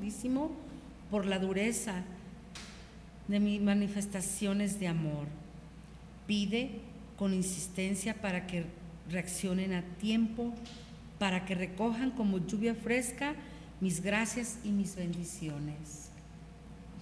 Santísimo por la dureza de mis manifestaciones de amor. Pide con insistencia para que reaccionen a tiempo, para que recojan como lluvia fresca mis gracias y mis bendiciones.